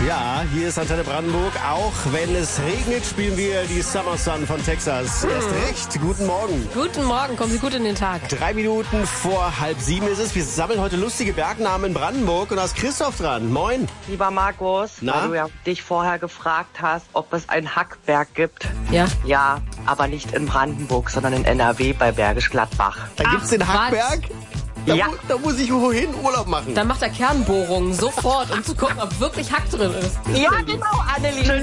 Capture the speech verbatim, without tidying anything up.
Ja, hier ist Antenne Brandenburg. Auch wenn es regnet, spielen wir die Summer Sun von Texas. Mhm. Erst recht, guten Morgen. Guten Morgen, kommen Sie gut in den Tag. Drei Minuten vor halb sieben ist es. Wir sammeln heute lustige Bergnamen in Brandenburg und da ist Christoph dran. Moin. Lieber Markus, Na? weil du ja dich vorher gefragt hast, ob es einen Hackberg gibt. Ja. Ja, aber nicht in Brandenburg, sondern in N R W bei Bergisch Gladbach. Da gibt's den Hackberg? Da, Ja. mu- da muss ich wohin Urlaub machen. Dann macht er Kernbohrungen sofort, um zu gucken, ob wirklich Hack drin ist. Ja, genau, Annelies.